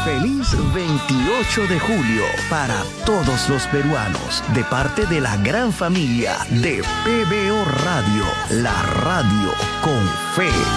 Feliz 28 de julio para todos los peruanos, de parte de la gran familia de PBO Radio, la radio con fe.